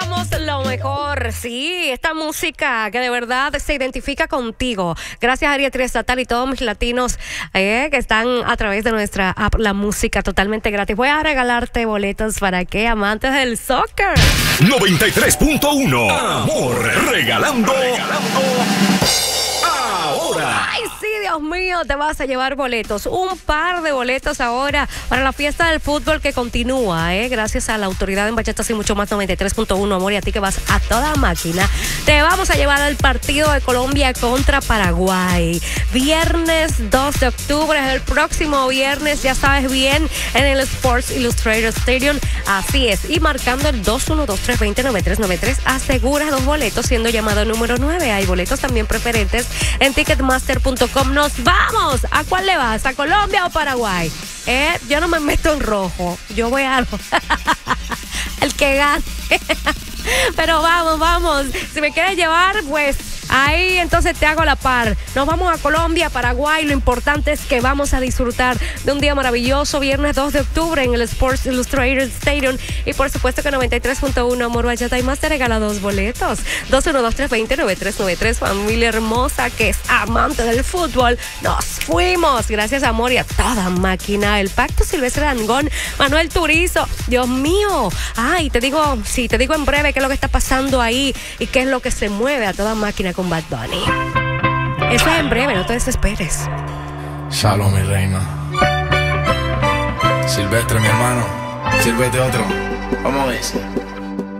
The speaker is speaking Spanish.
llevamos lo mejor. Sí, esta música que de verdad se identifica contigo. Gracias a Área Triestatal y todos mis latinos que están a través de nuestra app La Música totalmente gratis. Voy a regalarte boletos para que amantes del soccer. 93.1 Amor, regalando ahora. Ay, sí, Dios mío, te vas a llevar boletos. Un par de boletos ahora para la fiesta del fútbol que continúa, gracias a la autoridad en Bachatas y mucho más. 93.1 Amor, y a ti que vas a toda máquina. Te vamos a llevar al partido de Colombia contra Paraguay. Viernes 2 de octubre, es el próximo viernes, ya sabes bien, en el Sports Illustrated Stadium. Así es, y marcando el 212-320-9393, asegura 2 boletos siendo llamado número 9. Hay boletos también preferentes en Ticketmaster.com. Nos vamos. ¿A cuál le vas? ¿A Colombia o Paraguay? Yo no me meto en rojo. Yo voy a el que gane. Pero vamos. Si me quieres llevar, pues ahí entonces te hago la par. Nos vamos a Colombia, Paraguay. Lo importante es que vamos a disfrutar de un día maravilloso, viernes 2 de octubre en el Sports Illustrated Stadium. Y por supuesto que 93.1 Amor Bachata y más te regala 2 boletos. 212-320-9393. Familia hermosa que es amante del fútbol. Nos fuimos. Gracias, Amor, y a toda máquina. El Pacto Silvestre Dangond, Manuel Turizo. Dios mío. Ay, te digo en breve qué es lo que está pasando ahí y qué es lo que se mueve a toda máquina con Bad Bunny. Eso es en breve, no te desesperes. Shalom, mi reina. Silvestre, mi hermano. Sírvete otro. Vamos a ver.